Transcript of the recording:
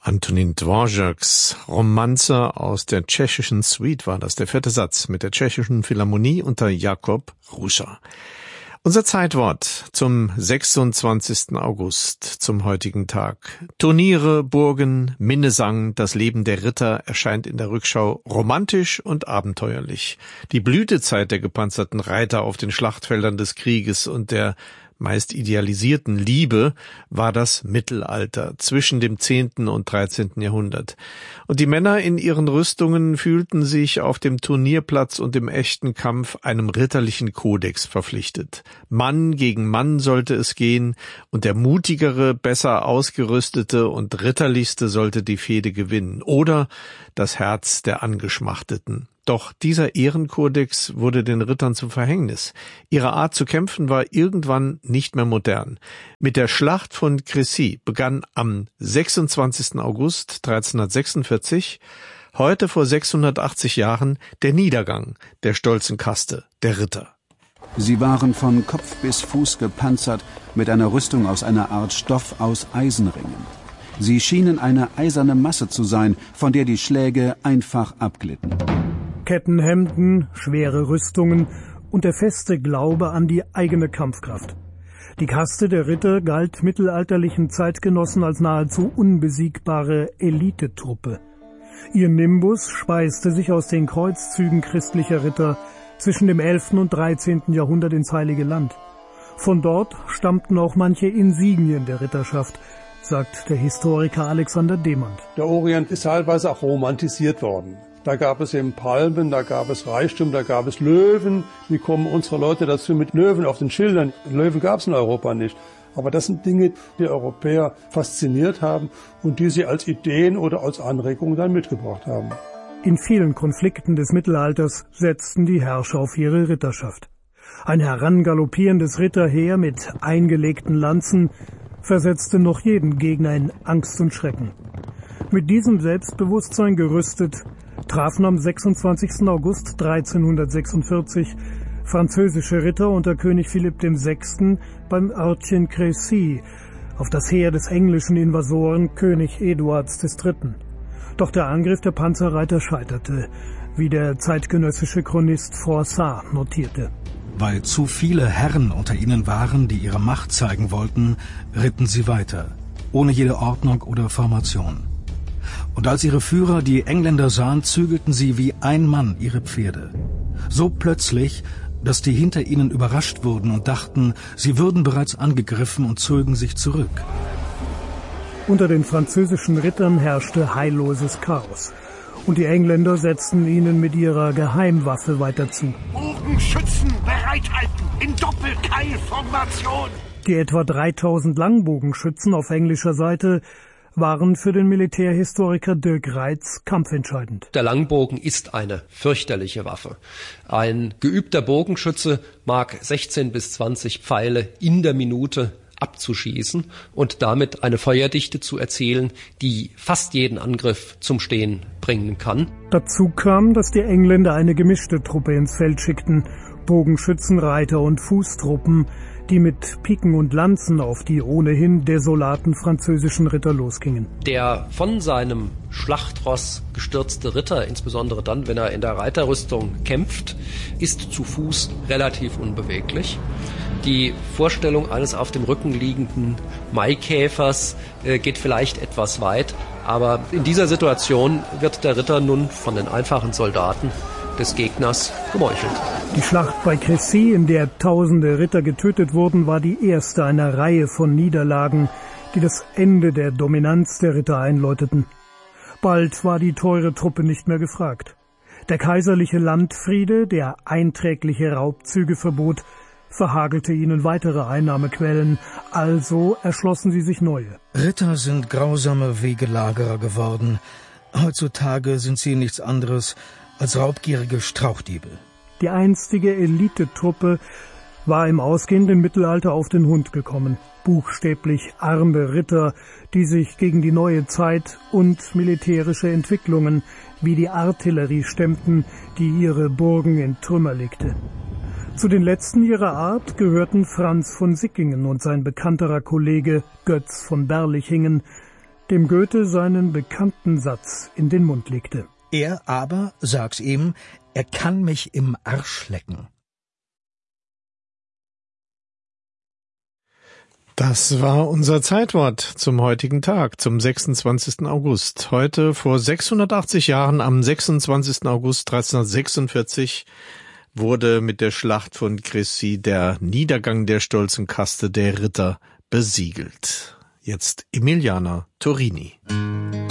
Antonín Dvořáks Romanze aus der tschechischen Suite war das, der 4. Satz mit der tschechischen Philharmonie unter Jakob Ruscher. Unser Zeitwort zum 26. August, zum heutigen Tag. Turniere, Burgen, Minnesang, das Leben der Ritter erscheint in der Rückschau romantisch und abenteuerlich. Die Blütezeit der gepanzerten Reiter auf den Schlachtfeldern des Krieges und der meist idealisierten Liebe war das Mittelalter zwischen dem 10. und 13. Jahrhundert. Und die Männer in ihren Rüstungen fühlten sich auf dem Turnierplatz und im echten Kampf einem ritterlichen Kodex verpflichtet. Mann gegen Mann sollte es gehen und der mutigere, besser ausgerüstete und ritterlichste sollte die Fehde gewinnen oder das Herz der Angeschmachteten. Doch dieser Ehrenkodex wurde den Rittern zum Verhängnis. Ihre Art zu kämpfen war irgendwann nicht mehr modern. Mit der Schlacht von Crécy begann am 26. August 1346, heute vor 680 Jahren, der Niedergang der stolzen Kaste der Ritter. Sie waren von Kopf bis Fuß gepanzert mit einer Rüstung aus einer Art Stoff aus Eisenringen. Sie schienen eine eiserne Masse zu sein, von der die Schläge einfach abglitten. Kettenhemden, schwere Rüstungen und der feste Glaube an die eigene Kampfkraft. Die Kaste der Ritter galt mittelalterlichen Zeitgenossen als nahezu unbesiegbare Elitetruppe. Ihr Nimbus speiste sich aus den Kreuzzügen christlicher Ritter zwischen dem 11. und 13. Jahrhundert ins Heilige Land. Von dort stammten auch manche Insignien der Ritterschaft, sagt der Historiker Alexander Demand. Der Orient ist teilweise auch romantisiert worden. Da gab es eben Palmen, da gab es Reichtum, da gab es Löwen. Wie kommen unsere Leute dazu mit Löwen auf den Schildern? Löwen gab es in Europa nicht. Aber das sind Dinge, die Europäer fasziniert haben und die sie als Ideen oder als Anregungen dann mitgebracht haben. In vielen Konflikten des Mittelalters setzten die Herrscher auf ihre Ritterschaft. Ein herangaloppierendes Ritterheer mit eingelegten Lanzen versetzte noch jeden Gegner in Angst und Schrecken. Mit diesem Selbstbewusstsein gerüstet trafen am 26. August 1346 französische Ritter unter König Philipp VI. Beim Örtchen Crécy auf das Heer des englischen Invasoren König Eduards III. Doch der Angriff der Panzerreiter scheiterte, wie der zeitgenössische Chronist Froissart notierte. Weil zu viele Herren unter ihnen waren, die ihre Macht zeigen wollten, ritten sie weiter, ohne jede Ordnung oder Formation. Und als ihre Führer die Engländer sahen, zügelten sie wie ein Mann ihre Pferde. So plötzlich, dass die hinter ihnen überrascht wurden und dachten, sie würden bereits angegriffen und zogen sich zurück. Unter den französischen Rittern herrschte heilloses Chaos. Und die Engländer setzten ihnen mit ihrer Geheimwaffe weiter zu. Bogenschützen bereithalten in Doppelkeilformation! Die etwa 3000 Langbogenschützen auf englischer Seite waren für den Militärhistoriker Dirk Reitz kampfentscheidend. Der Langbogen ist eine fürchterliche Waffe. Ein geübter Bogenschütze mag 16 bis 20 Pfeile in der Minute abzuschießen und damit eine Feuerdichte zu erzielen, die fast jeden Angriff zum Stehen bringen kann. Dazu kam, dass die Engländer eine gemischte Truppe ins Feld schickten, Bogenschützen, Reiter und Fußtruppen, die mit Piken und Lanzen auf die ohnehin desolaten französischen Ritter losgingen. Der von seinem Schlachtross gestürzte Ritter, insbesondere dann, wenn er in der Reiterrüstung kämpft, ist zu Fuß relativ unbeweglich. Die Vorstellung eines auf dem Rücken liegenden Maikäfers geht vielleicht etwas weit, aber in dieser Situation wird der Ritter nun von den einfachen Soldaten des Gegners gemeuchelt. Die Schlacht bei Crécy, in der tausende Ritter getötet wurden, war die erste einer Reihe von Niederlagen, die das Ende der Dominanz der Ritter einläuteten. Bald war die teure Truppe nicht mehr gefragt. Der kaiserliche Landfriede, der einträgliche Raubzüge verbot, verhagelte ihnen weitere Einnahmequellen, also erschlossen sie sich neue. Ritter sind grausame Wegelagerer geworden. Heutzutage sind sie nichts anderes als raubgierige Strauchdiebe. Die einstige Elitetruppe war im ausgehenden Mittelalter auf den Hund gekommen. Buchstäblich arme Ritter, die sich gegen die neue Zeit und militärische Entwicklungen wie die Artillerie stemmten, die ihre Burgen in Trümmer legte. Zu den letzten ihrer Art gehörten Franz von Sickingen und sein bekannterer Kollege Götz von Berlichingen, dem Goethe seinen bekannten Satz in den Mund legte. Er aber, sag's ihm, er kann mich im Arsch lecken. Das war unser Zeitwort zum heutigen Tag, zum 26. August. Heute vor 680 Jahren, am 26. August 1346, wurde mit der Schlacht von Crécy der Niedergang der stolzen Kaste der Ritter besiegelt. Jetzt Emiliana Torini.